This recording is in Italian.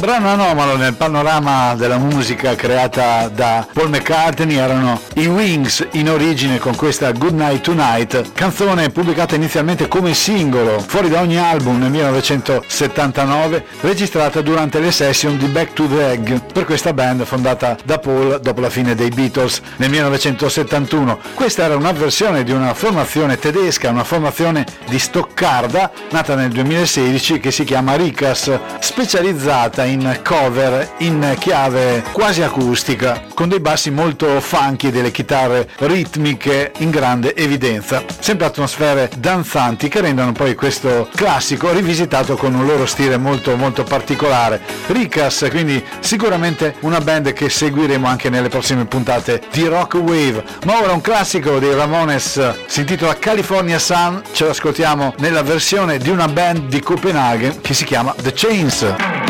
Brano anomalo nel panorama della musica creata da Paul McCartney erano i Wings, in origine con questa Good Night Tonight, canzone pubblicata inizialmente come singolo fuori da ogni album nel 1979, registrata durante le session di Back to the Egg per questa band fondata da Paul dopo la fine dei Beatles nel 1971. Questa era una versione di una formazione tedesca, una formazione di Stoccarda nata nel 2016 che si chiama Ricas, specializzata in cover in chiave quasi acustica, con dei bassi molto funky e delle chitarre ritmiche in grande evidenza, sempre atmosfere danzanti che rendono poi questo classico rivisitato con un loro stile molto molto particolare. Ricas, quindi sicuramente una band che seguiremo anche nelle prossime puntate di Rock Wave. Ma ora un classico dei Ramones, si intitola California Sun, ce lo ascoltiamo nella versione di una band di Copenaghen che si chiama The Chains.